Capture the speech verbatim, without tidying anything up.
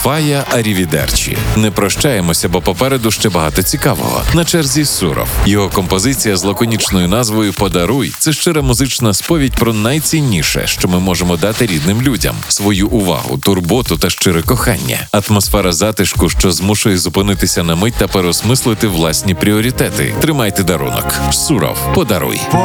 Бая Арівідерчі. Не прощаємося, бо попереду ще багато цікавого. На черзі Суров. Його композиція з лаконічною назвою «Подаруй» – це щира музична сповідь про найцінніше, що ми можемо дати рідним людям – свою увагу, турботу та щире кохання. Атмосфера затишку, що змушує зупинитися на мить та переосмислити власні пріоритети. Тримайте дарунок. Суров. «Подаруй».